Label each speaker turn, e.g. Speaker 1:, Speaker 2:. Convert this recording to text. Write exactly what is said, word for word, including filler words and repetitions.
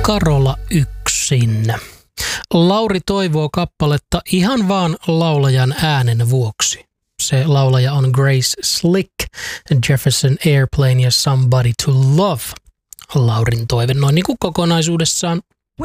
Speaker 1: Karola yksin. Lauri toivoo kappaletta ihan vaan laulajan äänen vuoksi. Se laulaja on Grace Slick, Jefferson Airplane ja Somebody to Love. Laurin toive noin niin kuin kokonaisuudessaan.